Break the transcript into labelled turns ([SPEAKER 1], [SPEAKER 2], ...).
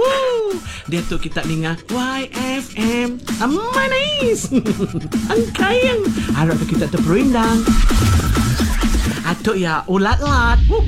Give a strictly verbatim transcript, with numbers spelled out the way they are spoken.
[SPEAKER 1] Woo! Dia tu kita dengar Y F M. Manis. Ang kayang. Harap kita terperindang. Atuk ya ulat-lat.